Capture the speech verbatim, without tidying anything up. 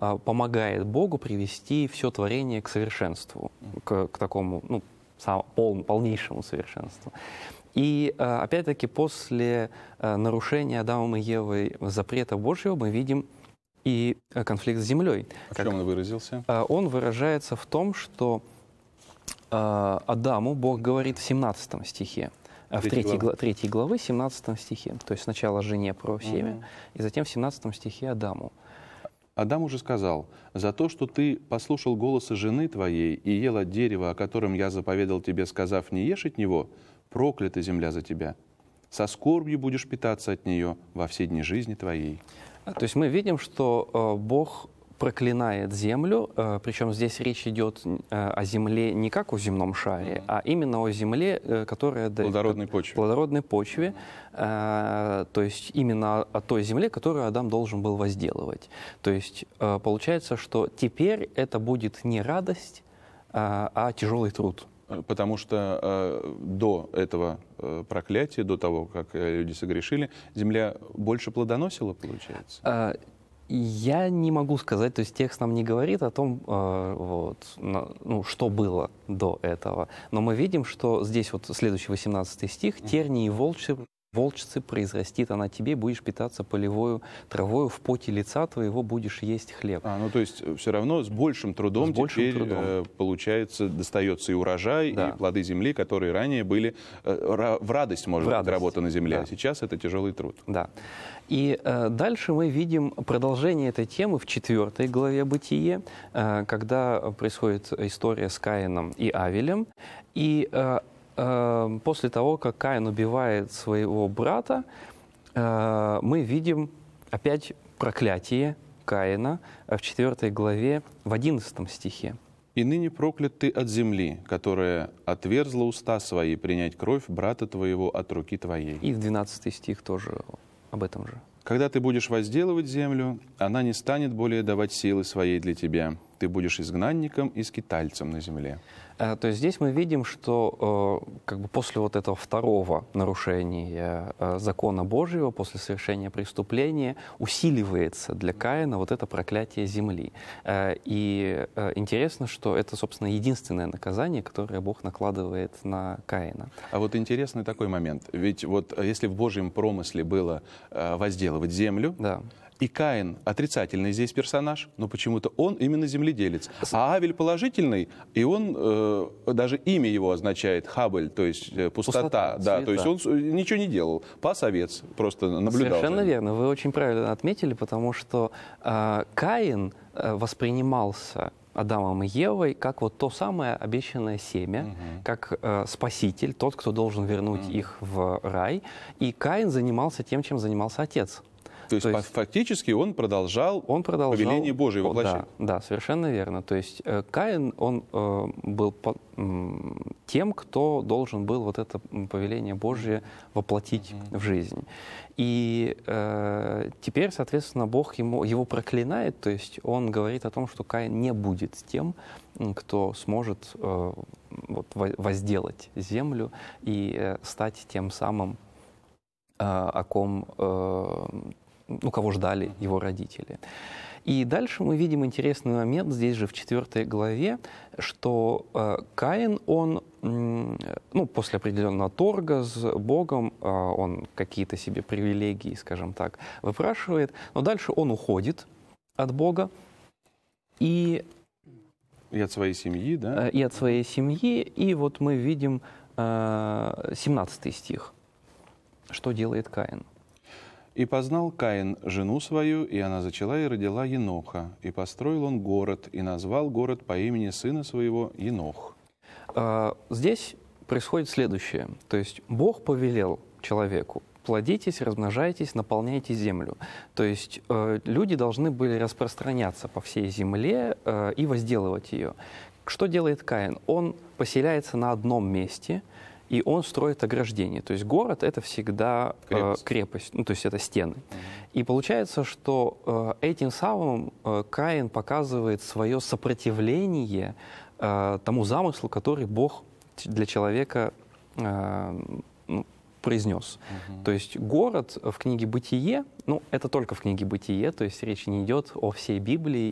а, помогает Богу привести все творение к совершенству, к, к такому, ну, сам, пол, полнейшему совершенству. И а, опять-таки после а, нарушения Адамом и Евой запрета Божьего мы видим и а, конфликт с землей. В чем он выразился? А, он выражается в том, что а, Адаму Бог говорит в семнадцатом стихе. В третьей, глав, третьей главы, семнадцатом стихе. То есть сначала жене про семя, угу. и затем в семнадцатом стихе Адаму. Адам уже сказал: «За то, что ты послушал голоса жены твоей и ел от дерева, о котором я заповедал тебе, сказав, не ешь от него, проклята земля за тебя. Со скорбью будешь питаться от нее во все дни жизни твоей». То есть мы видим, что э, Бог проклинает землю, э, причем здесь речь идет э, о земле не как о земном шаре, mm-hmm. а именно о земле, э, которая... Плодородной почве. Плодородной почве, э, то есть именно о той земле, которую Адам должен был возделывать. То есть э, получается, что теперь это будет не радость, э, а тяжелый труд. Потому что э, до этого э, проклятия, до того, как э, люди согрешили, земля больше плодоносила, получается? А, я не могу сказать, то есть текст нам не говорит о том, э, вот, на, ну, что было до этого. Но мы видим, что здесь вот следующий восемнадцатый стих: «Тернии и волчцы, волчцы произрастит она тебе, будешь питаться полевою травою, в поте лица твоего будешь есть хлеб». А, ну то есть все равно с большим трудом с большим теперь, трудом. Э, получается, достается и урожай, да. и плоды земли, которые ранее были э, в радость, может быть, работа на земле, да. а сейчас это тяжелый труд. Да. И э, дальше мы видим продолжение этой темы в четвертой главе Бытие, э, когда происходит история с Каином и Авелем. И э, э, после того, как Каин убивает своего брата, э, мы видим опять проклятие Каина в четвертой главе в одиннадцатом стихе. «И ныне проклят ты от земли, которая отверзла уста свои принять кровь брата твоего от руки твоей». И в двенадцатый стих тоже об этом же. «Когда ты будешь возделывать землю, она не станет более давать силы своей для тебя. Ты будешь изгнанником и скитальцем на земле». То есть здесь мы видим, что как бы после вот этого второго нарушения закона Божьего, после совершения преступления, усиливается для Каина вот это проклятие земли. И интересно, что это, собственно, единственное наказание, которое Бог накладывает на Каина. А вот интересный такой момент. Ведь вот если в Божьем промысле было возделывать землю, да. и Каин отрицательный здесь персонаж, но почему-то он именно земледелец. А Авель положительный, и он, э, даже имя его означает Хабель, то есть э, пустота. пустота да, то есть он ничего не делал, пас овец, просто наблюдал. Совершенно верно, вы очень правильно отметили, потому что э, Каин э, воспринимался Адамом и Евой как вот то самое обещанное семя, угу. как э, спаситель, тот, кто должен вернуть угу. их в рай. И Каин занимался тем, чем занимался отец. То есть, То есть фактически он продолжал, он продолжал повеление Божие воплощать. Да, да, совершенно верно. То есть э, Каин, он э, был по, э, тем, кто должен был вот это повеление Божие воплотить mm-hmm. в жизнь. И э, теперь, соответственно, Бог ему, его проклинает, то есть он говорит о том, что Каин не будет тем, кто сможет э, вот, возделать землю и э, стать тем самым, э, о ком... Э, ну, кого ждали его родители. И дальше мы видим интересный момент, здесь же в четвертой главе, что э, Каин, он, э, ну, после определенного торга с Богом, э, он какие-то себе привилегии, скажем так, выпрашивает, но дальше он уходит от Бога и... И от своей семьи, да? Э, и от своей семьи, и вот мы видим э, семнадцатый стих, что делает Каин. «И познал Каин жену свою, и она зачала и родила Еноха. И построил он город, и назвал город по имени сына своего Енох». Здесь происходит следующее. То есть Бог повелел человеку: плодитесь, размножайтесь, наполняйте землю. То есть люди должны были распространяться по всей земле и возделывать ее. Что делает Каин? Он поселяется на одном месте, и он строит ограждение. То есть город — это всегда крепость, э, крепость ну, то есть это стены. Mm-hmm. И получается, что э, этим самым э, Каин показывает свое сопротивление э, тому замыслу, который Бог для человека э, ну, произнес. Mm-hmm. То есть город в книге «Бытие», ну, это только в книге «Бытие», то есть речь не идет о всей Библии